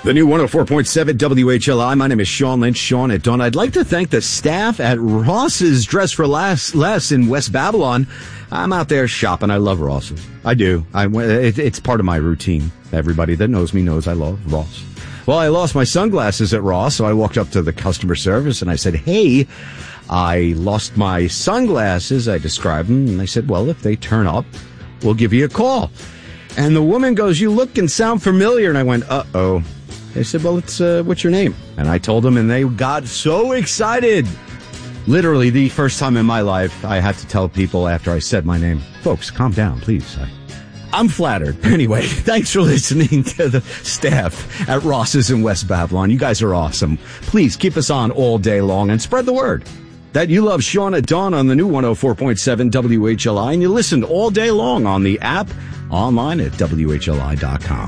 The new 104.7 WHLI. My name is Sean Lynch, Sean at Dawn. I'd like to thank the staff at Ross's Dress for Less in West Babylon. I'm out there shopping. I love Ross's. I do. It's part of my routine. Everybody that knows me knows I love Ross. Well, I lost my sunglasses at Ross, so I walked up to the customer service and I said, hey, I lost my sunglasses. I described them, and they said, well, if they turn up, we'll give you a call. And the woman goes, you look and sound familiar. And I went, uh-oh. They said, well, it's what's your name? And I told them, and they got so excited. Literally, the first time in my life, I had to tell people after I said my name, folks, calm down, please. I'm flattered. Anyway, thanks for listening to the staff at Ross's in West Babylon. You guys are awesome. Please keep us on all day long and spread the word that you love Sean at Dawn on the new 104.7 WHLI, and you listen all day long on the app, online at WHLI.com.